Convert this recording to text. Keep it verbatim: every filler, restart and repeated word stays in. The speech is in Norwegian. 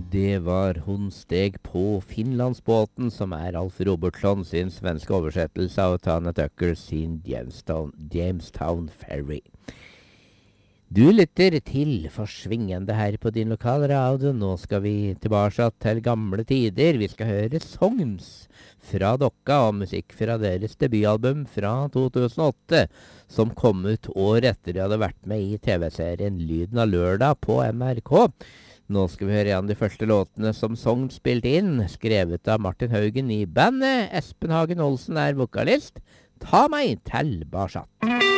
Det var Hun steg på Finlandsbåten, som er Alf Robertson sin svenske oversettelse av Tana Tucker sin Jamestown, Jamestown Ferry. Du lytter til Forsvingende her på din lokale radio. Nå skal vi tilbake til gamle tider. Vi skal høre songs fra Dokka og musikk fra deres debutalbum fra to tusen og åtte, som kom ut år etter de hadde vært med i T V-serien Lyden av lørdag på M R K. Nå skal vi høre igjen de første låtene som Sogn spilte inn, skrevet av Martin Haugen i bandet. Espen Hagen Olsen er vokalist. Ta meg til Barsat.